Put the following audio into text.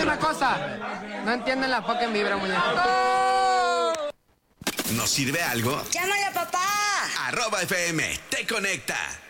una cosa. No entienden la fucking vibra, muñeco. ¿Nos sirve algo? ¡Llámale a papá! @FM te conecta.